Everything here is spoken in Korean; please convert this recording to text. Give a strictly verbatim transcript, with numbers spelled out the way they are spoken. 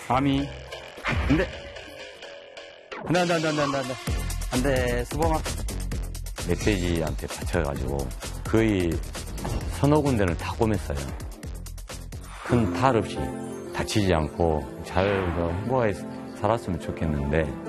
감히. 안 돼. 안 돼, 안 돼, 안 돼, 안 돼, 안 돼. 안 돼, 수범아. 멧돼지한테 다쳐가지고 거의 서너 군데를 다 꿰맸어요. 큰 탈 없이 다치지 않고 잘 행복하게 살았으면 좋겠는데